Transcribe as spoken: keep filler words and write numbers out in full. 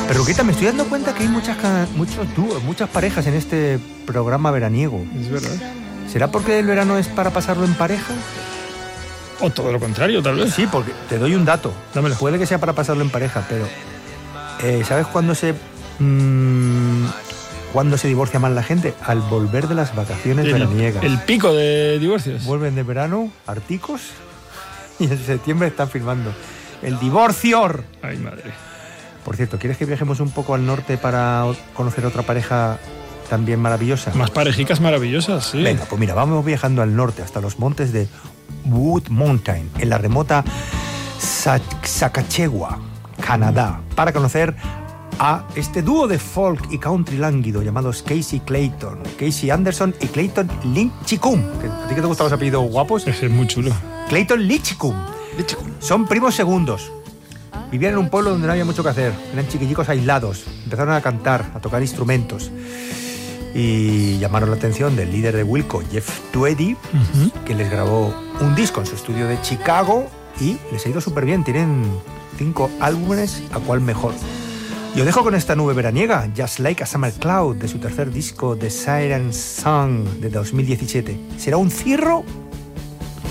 Perruquita, me estoy dando cuenta que hay muchas, muchos dúos, muchas parejas en este programa veraniego. Es verdad. ¿Será porque el verano es para pasarlo en pareja? O todo lo contrario, tal vez. Sí, porque te doy un dato. Dámelo. Puede que sea para pasarlo en pareja, pero eh, ¿sabes cuándo se mmm, cuándo se divorcia más la gente? Al volver de las vacaciones el, veraniegas. El pico de divorcios. Vuelven de verano, articos, y en septiembre están firmando el divorcio. Ay, madre. Por cierto, ¿quieres que viajemos un poco al norte para conocer otra pareja también maravillosa? Más parejicas maravillosas, sí. Venga, pues mira, vamos viajando al norte hasta los montes de Wood Mountain, en la remota Saskatchewan, Canadá, para conocer a este dúo de folk y country lánguido llamados Casey Clayton, Casey Anderson y Clayton Lichicum. ¿A ti que te gustan los apellidos guapos? Ese es muy chulo. Clayton Lichicum. Son primos segundos. Vivían en un pueblo donde no había mucho que hacer. Eran chiquillicos aislados. Empezaron a cantar, a tocar instrumentos. Y llamaron la atención del líder de Wilco, Jeff Tweedy, uh-huh. que les grabó un disco en su estudio de Chicago y les ha ido súper bien. Tienen cinco álbumes, a cuál mejor. Y os dejo con esta nube veraniega, Just Like a Summer Cloud, de su tercer disco, The Siren Song, de dos mil diecisiete. ¿Será un cirro